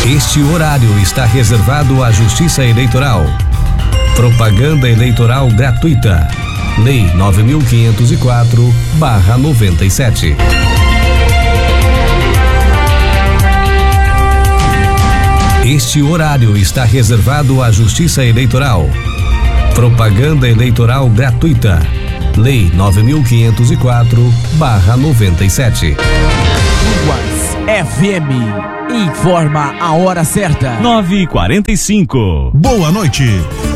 Este horário está reservado à Justiça Eleitoral. Propaganda eleitoral gratuita. Lei 9.504/97. Este horário está reservado à Justiça Eleitoral. Propaganda eleitoral gratuita. Lei 9.504/97. Ruas FM informa a hora certa. 9h45. Boa noite.